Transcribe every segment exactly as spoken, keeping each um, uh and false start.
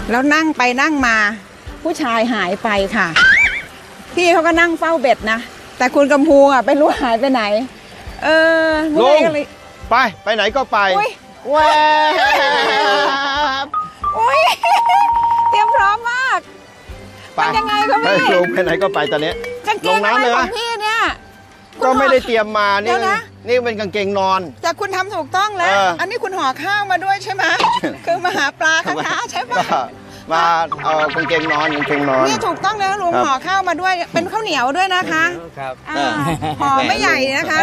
แล้วนั่งไปนั่งมาผู้ชายหายไปค่ะพี่เขาก็นั่งเฝ้าเบ็ดนะแต่คุณกำพูอ่ะไม่รู้หายไปไหนเออลุงไปไปไหนก็ไปแวบอุ้ยเตรียมพร้อมมากไปยังไงก็ไม่ลุงไปไหนก็ไปตอนนี้ลงน้ำเลยของพี่เนี่ยก็ไม่ได้เตรียมมานี่นี่เป็นกางเกงนอนแต่คุณทำถูกต้องแล้วอันนี้คุณห่อข้าวมาด้วยใช่ไหมคือมาหาปลาข้างขาใช่ไหมมาเอากางเกงนอนกางเกงนอนนี่ถูกต้องแล้วลุงห่อข้าวมาด้วยเป็นข้าวเหนียวด้วยนะคะครับห่อไม่ใหญ่นะคะ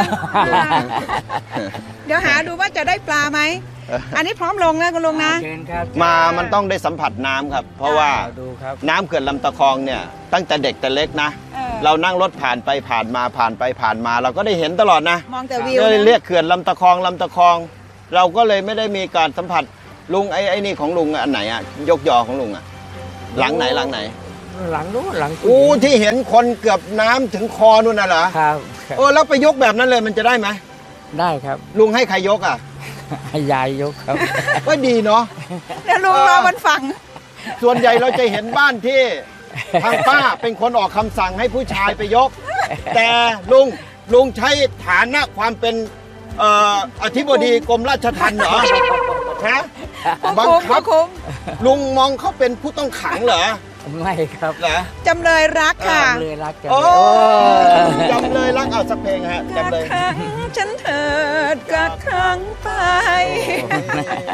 เดี๋ยวหาดูว่าจะได้ปลาไหมอันนี้พร้อมลงนะคุณลุงนะมามันต้องได้สัมผัสน้ำครับเพราะว่าน้ำเขื่อนลำตะคองเนี่ยตั้งแต่เด็กแต่เล็กนะเรานั่งรถผ่านไปผ่านมาผ่านไปผ่านมาเราก็ได้เห็นตลอดนะมองแต่วิวเรียกเขื่อนลำตะคองลำตะคองเราก็เลยไม่ได้มีการสัมผัสลุงไอ้ไอ้นี่ของลุงอันไหนอ่ะยกยอของลุงอ่ะหลังไหนหลังไหนหลังนู้นหลังอู้ที่เห็นคนเกือบน้ำถึงคอนู่นน่ะเหรอครับโอ้แล้วไปยกแบบนั้นเลยมันจะได้ไหมได้ครับลุงให้ใครยกอ่ะให้ยายยกครับก็ดีเนาะแล้วลุงรอมันฟังส่วนใหญ่เราจะเห็นบ้านที่ทางป้าเป็นคนออกคำสั่งให้ผู้ชายไปยกแต่ลุงลุงใช้ฐานะความเป็นเอ่ออธิบดีกรมราชทัณฑ์เหรอฮะบังคับลุงมองเขาเป็นผู้ต้องขังเหรอไม่ครับเหรอจำเลยรักค่ะจำเลยรักโอ้จำเลยรักเอาสักเพลงฮะจำเลยฉันเถิดกัดขังไป